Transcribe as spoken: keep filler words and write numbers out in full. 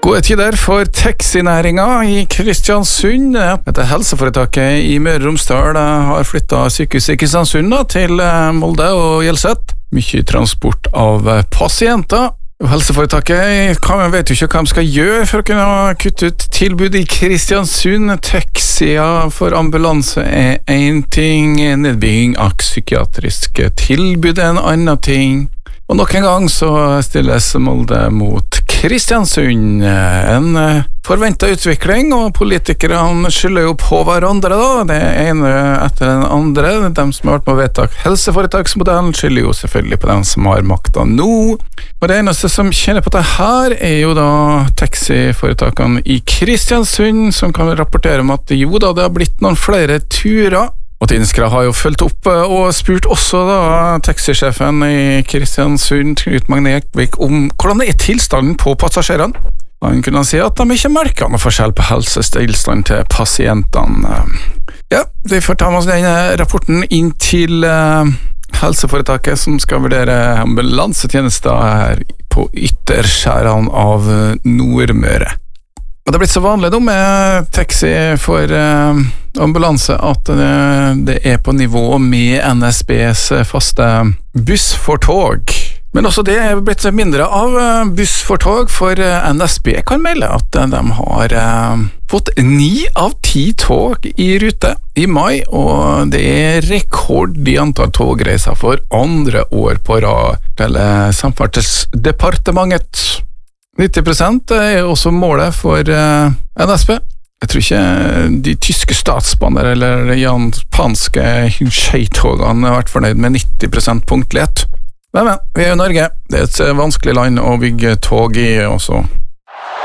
Gode tider for taxinæringa i Kristiansund. Dette helseforetaket i Møre og Romsdal har flyttet sykehuset i Kristiansund da, til Molde og Hjelset. Mye transport av pasienter. Helseforetaket kan, vet jo ikke hva de skal gjøre for å kunne kutte ut tilbud i Kristiansund. Taxier for ambulanse er en ting, nedbygging av psykiatriske tilbud er en annen ting. Og nok en gang så stilles Molde mot Kristiansund. En forventet utvikling, og politikerne skylder jo på hverandre da. Det ene etter den andre. De som har vært med å vedta helseforetaksmodellen skylder jo selvfølgelig på dem som har makta nå. Og det eneste som kjenner på det her er jo da taxiforetakene i Kristiansund, som kan rapportere om at jo da, det har blitt noen flere turer. Og Tinskra har jo følt opp og spurt også da taxisjefen i Kristiansund, Knut Magne Ekvik, om hvordan er tilstanden på passasjerene. Han kunne si at de ikke merker noe forskjell på helsestilstand til pasientene. Ja, de får ta med oss denne rapporten inn til uh, helseforetaket som skal vurdere ambulansetjenester her på ytterskjærene av Nordmøre. Og det er blitt så vanlig nå med taxi for uh, ambulanse at uh, det er på nivå med N S B's faste buss for tog. Men også det er blitt mindre av uh, buss for tog, for uh, N S B kan melde at uh, de har uh, fått ni av ti tog i rute i mai, og det er rekord i antall togreiser for andre år på rad til uh, Samferdselsdepartementet. nitti prosent er også målet for uh, N S B. Jeg tror ikke de tyske statsbaner eller de japanske skjeitogene har vært fornøyd med nitti prosent punktlighet. Men, men, vi er jo Norge. Det er et vanskelig land å bygge tog i også.